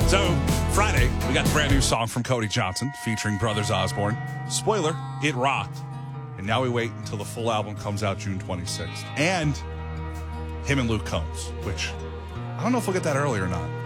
So, Friday, we got the brand new song from Cody Johnson featuring Brothers Osborne. Spoiler, it rocked. And now we wait until the full album comes out June 26th. And him and Luke Combs, which I don't know if we'll get that early or not.